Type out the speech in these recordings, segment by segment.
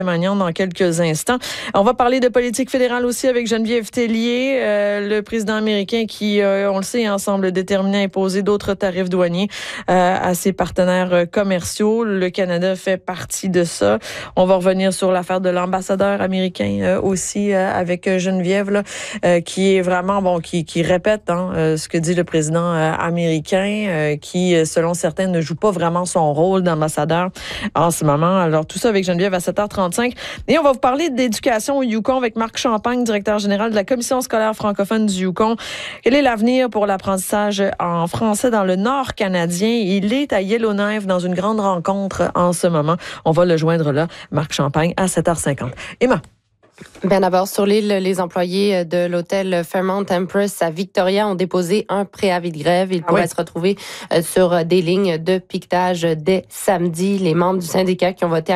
Magnan dans quelques instants. On va parler de politique fédérale aussi avec Geneviève Tellier, le président américain qui, on le sait, semble déterminé à imposer d'autres tarifs douaniers à ses partenaires commerciaux. Le Canada fait partie de ça. On va revenir sur l'affaire de l'ambassadeur américain aussi avec Geneviève, là, qui est vraiment, qui répète ce que dit le président américain, qui, selon certains, ne joue pas vraiment son rôle d'ambassadeur en ce moment. Alors, tout ça avec Geneviève à 7h30. Et on va vous parler d'éducation au Yukon avec Marc Champagne, directeur général de la Commission scolaire francophone du Yukon. Quel est l'avenir pour l'apprentissage en français dans le Nord canadien? Il est à Yellowknife dans une grande rencontre en ce moment. On va le joindre là, Marc Champagne, à 7h50. Emma. D'abord, sur l'île, les employés de l'hôtel Fairmont Empress à Victoria ont déposé un préavis de grève. Ils pourraient se retrouver sur des lignes de piquetage dès samedi. Les membres du syndicat qui ont voté à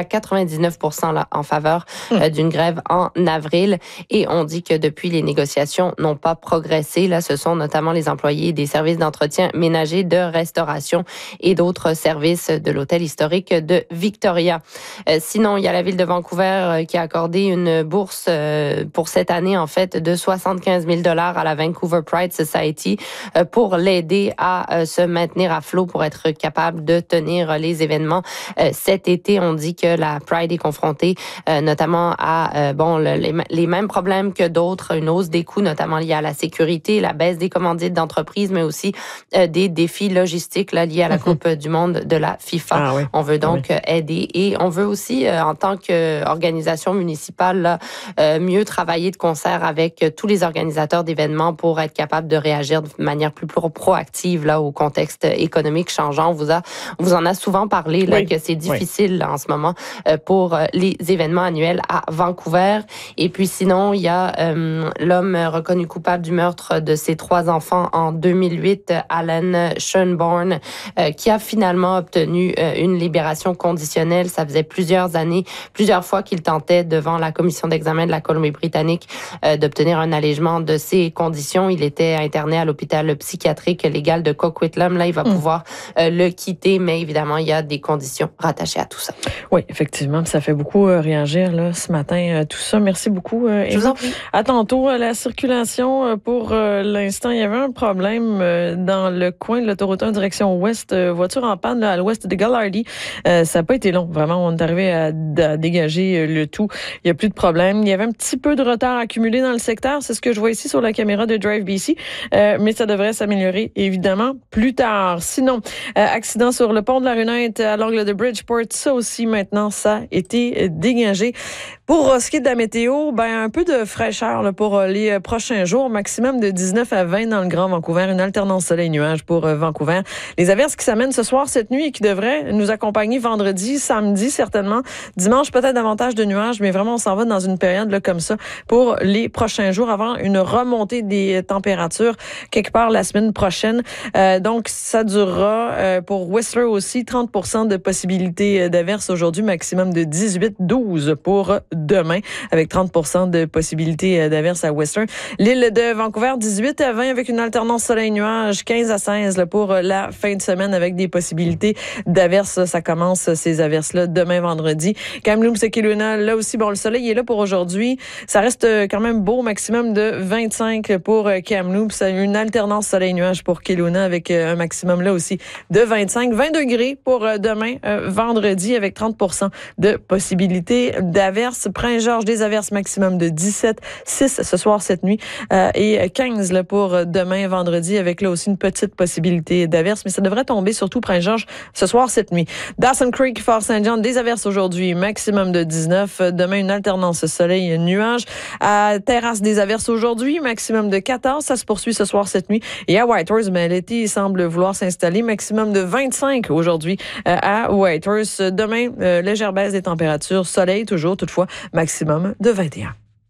99% là, en faveur d'une grève en avril. Et on dit que depuis, les négociations n'ont pas progressé. Là, ce sont notamment les employés des services d'entretien ménager, de restauration et d'autres services de l'hôtel historique de Victoria. Sinon, il y a la ville de Vancouver qui a accordé une bourse pour cette année, en fait, de 75 000 $ à la Vancouver Pride Society pour l'aider à se maintenir à flot, pour être capable de tenir les événements. Cet été, on dit que la Pride est confrontée notamment à les mêmes problèmes que d'autres, une hausse des coûts, notamment liés à la sécurité, la baisse des commandites d'entreprises, mais aussi des défis logistiques là, liés à la Coupe du monde de la FIFA. On veut donc aider et on veut aussi, en tant qu'organisation municipale, là, mieux travailler de concert avec tous les organisateurs d'événements pour être capable de réagir de manière plus proactive là au contexte économique changeant. On vous en a souvent parlé là, que c'est difficile là, en ce moment pour les événements annuels à Vancouver. Et puis sinon, il y a l'homme reconnu coupable du meurtre de ses 3 enfants en 2008, Alan Schoenborn, qui a finalement obtenu une libération conditionnelle. Ça faisait plusieurs années, plusieurs fois qu'il tentait devant la commission d'examen de la Colombie-Britannique d'obtenir un allègement de ses conditions. Il était interné à l'hôpital psychiatrique légal de Coquitlam. Là, il va pouvoir le quitter, mais évidemment, il y a des conditions rattachées à tout ça. Oui, effectivement, ça fait beaucoup réagir là ce matin, tout ça. Merci beaucoup. Je vous en prie. À tantôt. La circulation, pour l'instant, il y avait un problème dans le coin de l'autoroute 1 direction ouest. Voiture en panne là, à l'ouest de Gallardy. Ça n'a pas été long. Vraiment, on est arrivé à dégager le tout. Il n'y a plus de problème. Il y avait un petit peu de retard accumulé dans le secteur. C'est ce que je vois ici sur la caméra de Drive BC. Mais ça devrait s'améliorer, évidemment, plus tard. Sinon, accident sur le pont de la Runette à l'angle de Bridgeport. Ça aussi, maintenant, ça a été dégagé. Pour ce qui est de la météo, un peu de fraîcheur là, pour les prochains jours. Maximum de 19 à 20 dans le Grand Vancouver. Une alternance soleil-nuage pour Vancouver. Les averses qui s'amènent ce soir, cette nuit et qui devraient nous accompagner vendredi, samedi, certainement. Dimanche, peut-être davantage de nuages, mais vraiment, on s'en va dans une période là, comme ça pour les prochains jours avant une remontée des températures quelque part la semaine prochaine. Donc, ça durera pour Whistler aussi 30% de possibilité d'averses aujourd'hui, maximum de 18-12 pour demain, avec 30% de possibilité d'averses à Whistler. L'île de Vancouver, 18 à 20 avec une alternance soleil-nuage, 15 à 16 là, pour la fin de semaine avec des possibilités d'averses. Ça commence ces averses-là demain vendredi. Kamloops et Kelowna, là aussi, le soleil est là pour aujourd'hui. Ça reste quand même beau, maximum de 25 pour Kamloops. Une alternance soleil-nuage pour Kelowna avec un maximum là aussi de 25. 20 degrés pour demain, vendredi, avec 30% de possibilité d'averses. Prince-Georges, des averses maximum de 17, 6 ce soir, cette nuit, et 15 là, pour demain, vendredi, avec là aussi une petite possibilité d'averses. Mais ça devrait tomber surtout Prince-Georges ce soir, cette nuit. Dawson Creek, Fort Saint-John, des averses aujourd'hui, maximum de 19. Demain, une alternance soleil-nuage. À Terrasse, des averses aujourd'hui, maximum de 14. Ça se poursuit ce soir, cette nuit. Et à Whitehorse, l'été semble vouloir s'installer. Maximum de 25 aujourd'hui à Whitehorse. Demain, légère baisse des températures. Soleil toujours, toutefois, maximum de 21.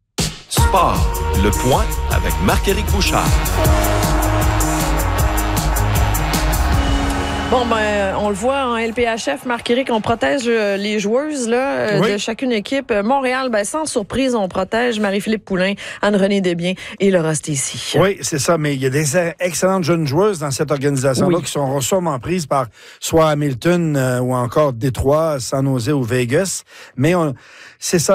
Sport, le point avec Marc-Éric Bouchard. Bon, on le voit en LPHF, Marc-Éric, on protège les joueuses là, de chacune équipe. Montréal, sans surprise, on protège Marie-Philippe Poulin, Anne-Renée Desbiens et Laura Stacey. Oui, c'est ça, mais il y a des excellentes jeunes joueuses dans cette organisation-là qui sont sûrement prises par soit Hamilton ou encore Détroit, San Jose ou Vegas. Mais c'est ça.